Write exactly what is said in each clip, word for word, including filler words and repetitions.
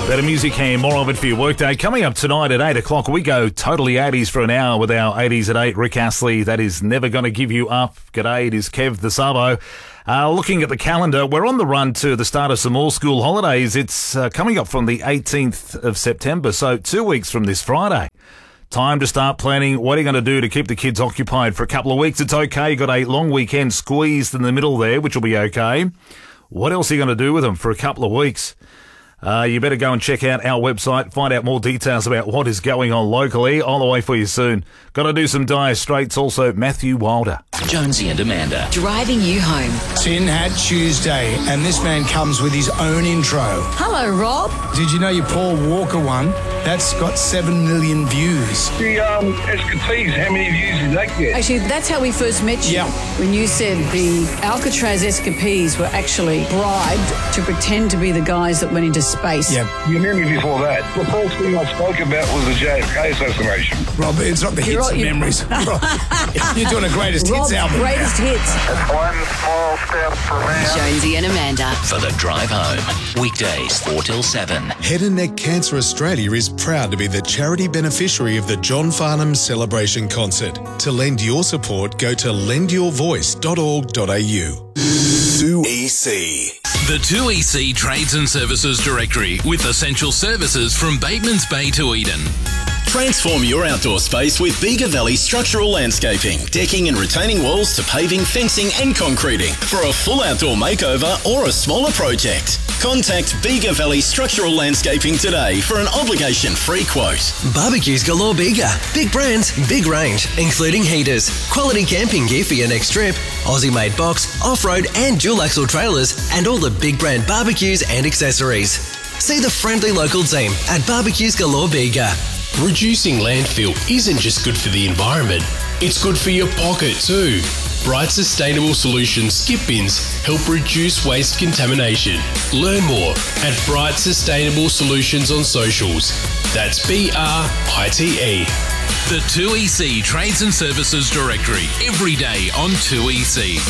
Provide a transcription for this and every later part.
Better music here, more of it for your workday. Coming up tonight at eight o'clock, we go totally eighties for an hour with our eighties at eight. Rick Astley, that is Never Gonna Give You Up. G'day, it is Kev the Sabo. Uh, looking at the calendar, we're on the run to the start of some more school holidays. It's uh, coming up from the eighteenth of September, so two weeks from this Friday. Time to start planning what are you going to do to keep the kids occupied for a couple of weeks. It's okay, you've got a long weekend squeezed in the middle there, which will be okay. What else are you going to do with them for a couple of weeks? Uh, you better go and check out our website, find out more details about what is going on locally. On the way for you soon. Got to do some Dire Straits, also Matthew Wilder. Jonesy and Amanda. Driving you home. Tin Hat Tuesday, and this man comes with his own intro. Hello, Rob. Did you know your Paul Walker one? That's got seven million views. The um, Escapees, how many views did that get? Actually, that's how we first met you. Yeah. When you said the Alcatraz Escapees were actually bribed to pretend to be the guys that went into space. Yeah. You remember before that? The first thing I spoke about was the J F K assassination. Rob, it's not the hits You're and right, you- memories. Rob, you're doing a greatest Rob's hits album. greatest now. hits. That's one small step for man. Jonesy and Amanda. For the drive home. Weekdays four till seven. Head and Neck Cancer Australia is proud to be the charity beneficiary of the John Farnham Celebration Concert. To lend your support, go to lend your voice dot org dot a u. two E C. The two E C Trades and Services Directory with essential services from Bateman's Bay to Eden. Transform your outdoor space with Bega Valley Structural Landscaping, decking and retaining walls to paving, fencing and concreting. For a full outdoor makeover or a smaller project, contact Bega Valley Structural Landscaping today for an obligation-free quote. Barbecues Galore Bega. Big brands, big range, including heaters, quality camping gear for your next trip, Aussie-made box, off-road and dual axle trailers, and all the big brand barbecues and accessories. See the friendly local team at Barbecues Galore Bega. Reducing landfill isn't just good for the environment, it's good for your pocket too. Bright Sustainable Solutions skip bins help reduce waste contamination. Learn more at Bright Sustainable Solutions on socials. That's B R I T E. The two E C Trades and Services Directory. Every day on two E C.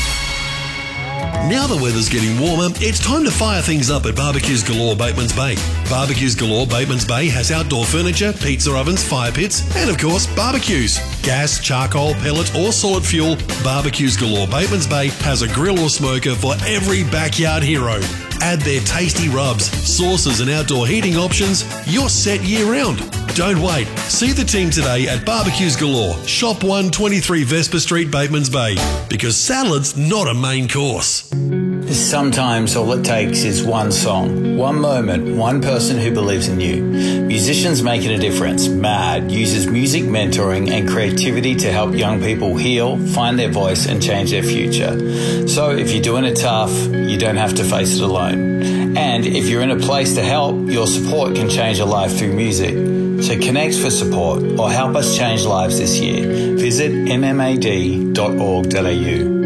Now the weather's getting warmer, it's time to fire things up at Barbecues Galore Bateman's Bay. Barbecues Galore Bateman's Bay has outdoor furniture, pizza ovens, fire pits, and of course, barbecues. Gas, charcoal, pellet or solid fuel, Barbecues Galore Bateman's Bay has a grill or smoker for every backyard hero. Add their tasty rubs, sauces and outdoor heating options, you're set year round. Don't wait. See the team today at Barbecues Galore, Shop one twenty-three Vesper Street, Bateman's Bay. Because salad's not a main course. Sometimes all it takes is one song, one moment, one person who believes in you. Musicians Making a Difference, MAD, uses music mentoring and creativity to help young people heal, find their voice and change their future. So if you're doing it tough, you don't have to face it alone. And if you're in a place to help, your support can change a life through music. So connect for support or help us change lives this year. Visit m m a d dot org dot a u.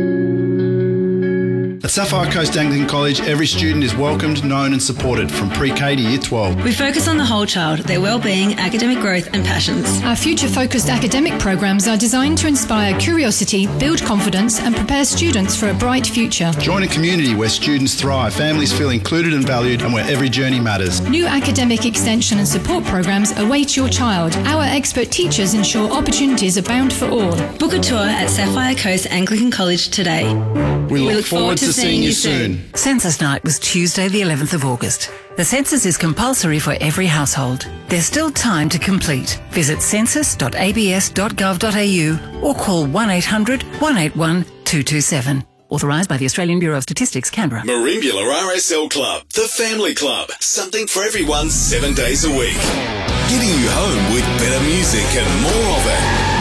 At Sapphire Coast Anglican College, every student is welcomed, known and supported from pre-K to year twelve. We focus on the whole child, their well-being, academic growth and passions. Our future-focused academic programs are designed to inspire curiosity, build confidence and prepare students for a bright future. Join a community where students thrive, families feel included and valued and where every journey matters. New academic extension and support programs await your child. Our expert teachers ensure opportunities abound for all. Book a tour at Sapphire Coast Anglican College today. We look, we look forward, forward to seeing you soon. Census night was Tuesday the eleventh of August. The census is compulsory for every household. There's still time to complete. Visit census dot a b s dot gov dot a u or call one eight hundred, one eight one, two two seven. Authorised by the Australian Bureau of Statistics, Canberra. Marimbula R S L Club, the family club. Something for everyone, seven days a week. Getting you home with better music and more of it.